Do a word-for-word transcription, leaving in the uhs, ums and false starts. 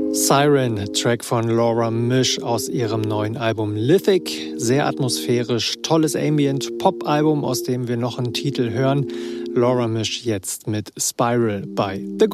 Siren, Track von Laura Misch aus ihrem neuen Album Lithic. Sehr atmosphärisch, tolles Ambient-Pop-Album, aus dem wir noch einen Titel hören. Laura Misch jetzt mit Spiral bei The